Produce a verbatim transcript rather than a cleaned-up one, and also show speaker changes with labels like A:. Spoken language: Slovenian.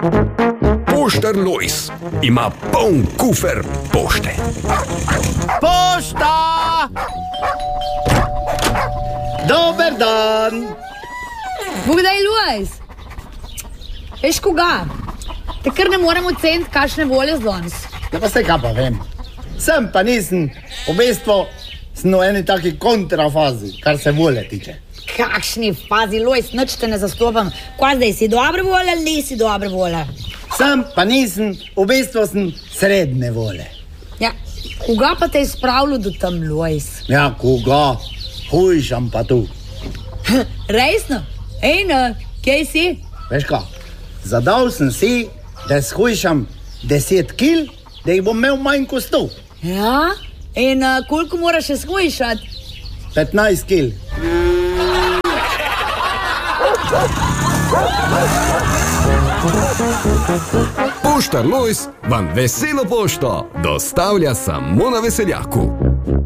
A: Poštar Lojz ima poln kufer pošte.
B: Pošta! Dober dan!
C: Bogdaj, Lojz! Veš koga? Te kar ne moremo ceniti, kakšne volje z danes.
B: Ja pa se kaj pa vem. Sem pa nisem, v bistvu sem v eni taki kontrafazi, kar se volje tiče.
C: Kakšni fazi, Lojz, nič te ne zastopam. Kaj zdaj, si dobre volje ali nisi dobre volje?
B: Sem pa nisem, v bistvu sem srednje volje.
C: Ja, koga pa te je spravilo do tam, Lojz?
B: Ja, koga? Hujšam pa tu.
C: Resno? Ej, no, kje si?
B: Veš kaj, zadal sem si, da shujšam deset kil, da jih bom imel manj kot sto.
C: Ja? In uh, koliko moraš še shujšati?
B: petnajst kil.
A: Poštar Lojz vam veselo pošto dostavlja samo na Veseljaku.